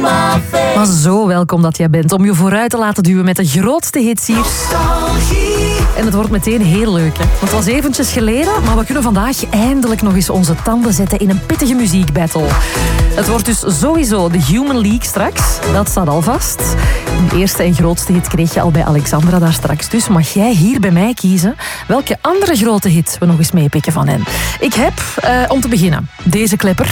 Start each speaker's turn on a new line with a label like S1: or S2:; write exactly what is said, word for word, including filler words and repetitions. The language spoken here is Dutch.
S1: Maar zo welkom dat jij bent om je vooruit te laten duwen met de grootste hits hier. En het wordt meteen heel leuk, hè? Want het was eventjes geleden, maar we kunnen vandaag eindelijk nog eens onze tanden zetten in een pittige muziekbattle. Het wordt dus sowieso de Human League straks. Dat staat al vast. De eerste en grootste hit kreeg je al bij Alexandra daar straks. Dus mag jij hier bij mij kiezen welke andere grote hit we nog eens meepikken van hen. Ik heb, uh, om te beginnen, deze klepper.